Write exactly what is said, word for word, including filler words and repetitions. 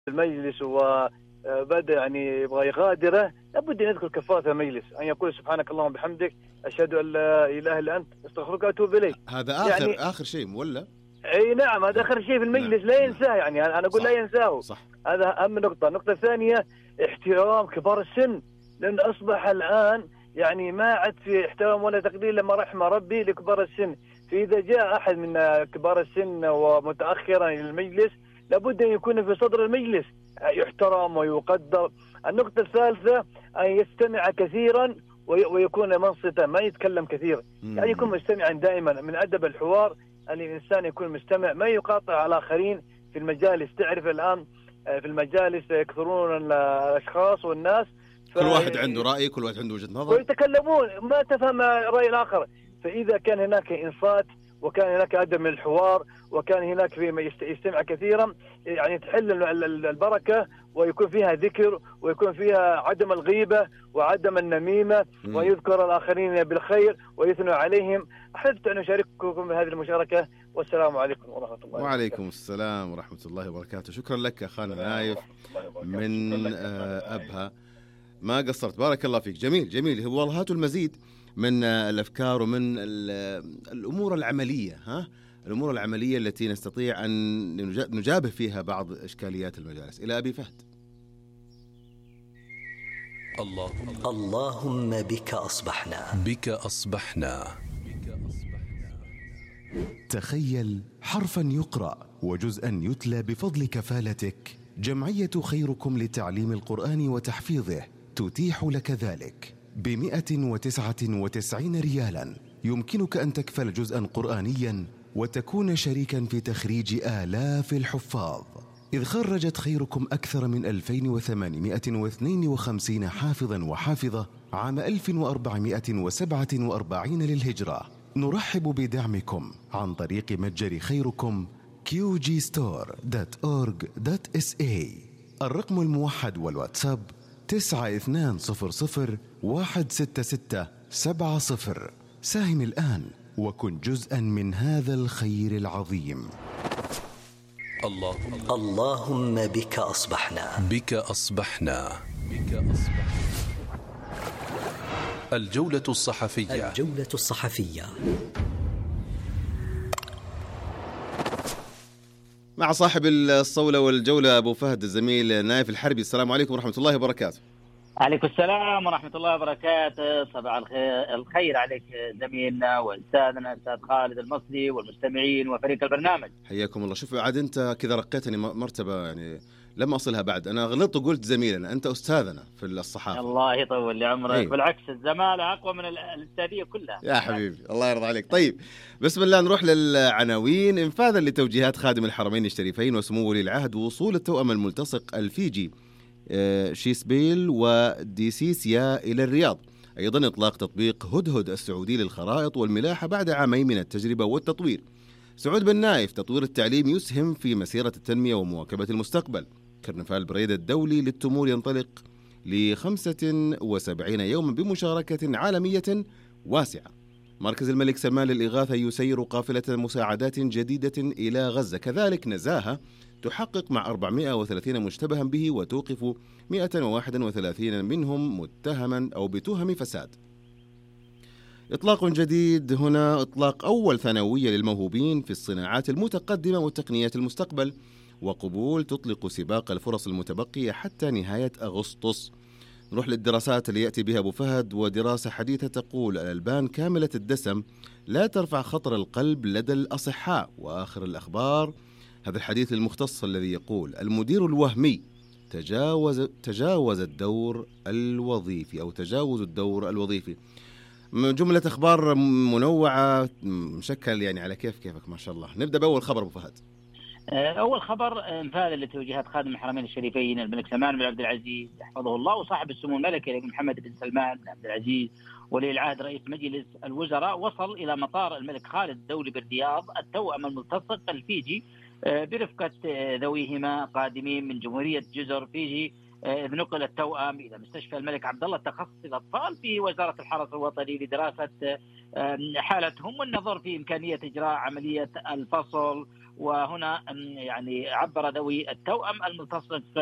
المجلس وبدأ يعني يبغى يغادره، لابد أن يذكر كفارة المجلس، أن يقول سبحانك اللهم وبحمدك أشهد أن لا إله إلا أنت أستغفرك وأتوب إليك. هذا آخر يعني آخر شيء ولا؟ أي نعم، هذا آخر شيء في المجلس. نعم. لا ينساه، يعني أنا أقول لا ينساه. صح. هذا أهم نقطة. النقطة الثانية احترام كبار السن، لأن أصبح الآن يعني ما عاد في احترام ولا تقدير لما رحم ربي لكبار السن. فإذا جاء أحد من كبار السن ومتأخرا إلى المجلس لابد أن يكون في صدر المجلس، يحترم ويقدر. النقطة الثالثة أن يستمع كثيرا ويكون منصتا، ما يتكلم كثير، يعني يكون مستمعا دائما. من أدب الحوار أن الإنسان يكون مستمع، ما يقاطع على الآخرين في المجالس. تعرف الآن في المجالس يكثرون الأشخاص والناس، كل واحد عنده رأي، كل واحد عنده وجهة نظر، ويتكلمون ما تفهم رأي الآخر. فإذا كان هناك إنصات وكان هناك أدب من الحوار وكان هناك في يستمع كثيرا، يعني تحل البركة ويكون فيها ذكر ويكون فيها عدم الغيبة وعدم النميمة، م. ويذكر الآخرين بالخير ويثنوا عليهم. أحببت أن أشارككم بهذه المشاركة، والسلام عليكم ورحمة الله وبركاته. وعليكم السلام ورحمة الله وبركاته. شكرا لك أخانا نايف من أبها، ما قصرت، بارك الله فيك. جميل جميل. هو والله هاتوا المزيد من الأفكار ومن الأمور العملية، ها الأمور العملية التي نستطيع أن نجابه فيها بعض إشكاليات المجالس. إلى أبي فهد. اللهم اللهم بك أصبحنا بك أصبحنا تخيل حرفا يقرأ وجزءا يتلى بفضل كفالتك. جمعية خيركم لتعليم القرآن وتحفيظه تتيح لك ذلك بمئة وتسعة وتسعين ريالا. يمكنك أن تكفل جزءا قرآنيا وتكون شريكا في تخريج آلاف الحفاظ، إذ خرجت خيركم أكثر من ألفين وثمانمئة واثنين وخمسين حافظا وحافظة عام ألف وأربعمئة وسبعة وأربعين للهجرة. نرحب بدعمكم عن طريق متجر خيركم كيو جي ستور دوت أورج دوت إس إيه. الرقم الموحد والواتساب تسعة اثنان صفر صفر واحد ستة ستة سبعة صفر. ساهم الآن وكن جزءا من هذا الخير العظيم. اللهم اللهم بك أصبحنا بك أصبحنا بك أصبحنا. الجولة الصحفية الجولة الصحفية مع صاحب الصولة والجولة أبو فهد الزميل نايف الحربي. السلام عليكم ورحمة الله وبركاته. عليكم السلام ورحمة الله وبركاته. صباح الخير عليك زميلنا وأستاذنا أستاذ خالد المصري والمستمعين وفريق البرنامج. حياكم الله. شوف عاد أنت كذا رقيتني مرتبة، يعني لما أصلها بعد. أنا غلطت وقلت زميلنا، أنت أستاذنا في الصحافة. الله يطول لي عمرك. أيوه. بالعكس الزمالة أقوى من الأستاذية كلها يا حبيبي. الله يرضى عليك. طيب بسم الله نروح للعناوين. انفاذا لتوجيهات خادم الحرمين الشريفين وسمو ولي العهد وصول التوأم الملتصق الفيجي شيسبيل وديسيسيا إلى الرياض. أيضا إطلاق تطبيق هدهد السعودي للخرائط والملاحة بعد عامين من التجربة والتطوير. سعود بن نايف تطوير التعليم يسهم في مسيرة التنمية ومواكبة المستقبل. كرنفال بريد الدولي للتمور ينطلق لخمسة وسبعين يوما بمشاركة عالمية واسعة. مركز الملك سلمان للإغاثة يسير قافلة مساعدات جديدة إلى غزة. كذلك نزاهة تحقق مع أربعمئة وثلاثين مشتبها به وتوقف مئة وواحد وثلاثين منهم متهما أو بتهم فساد. إطلاق جديد هنا، إطلاق أول ثانوية للموهوبين في الصناعات المتقدمة وتقنيات المستقبل. وقبول تطلق سباق الفرص المتبقية حتى نهاية أغسطس. نروح للدراسات اللي يأتي بها أبو فهد. ودراسة حديثة تقول الألبان كاملة الدسم لا ترفع خطر القلب لدى الأصحاء. وآخر الأخبار هذا الحديث المختص الذي يقول المدير الوهمي تجاوز تجاوز الدور الوظيفي أو تجاوز الدور الوظيفي. جملة أخبار منوعة مشكل يعني على كيف كيفك ما شاء الله. نبدأ بأول خبر أبو فهد. أول خبر انفاذا لتوجيهات خادم الحرمين الشريفين الملك سلمان بن عبد العزيز يحفظه الله وصاحب السمو الملكي محمد بن سلمان بن عبد العزيز ولي العهد رئيس مجلس الوزراء، وصل إلى مطار الملك خالد الدولي بالرياض التوأم الملتصق الفيجي برفقة ذويهما قادمين من جمهورية جزر فيجي، إذ نقل التوأم إلى مستشفى الملك عبد الله التخصص الأطفال في وزارة الحرس الوطني لدراسة حالتهم والنظر في إمكانية إجراء عملية الفصل وهنا يعني عبر ذوي التوأم الملتصق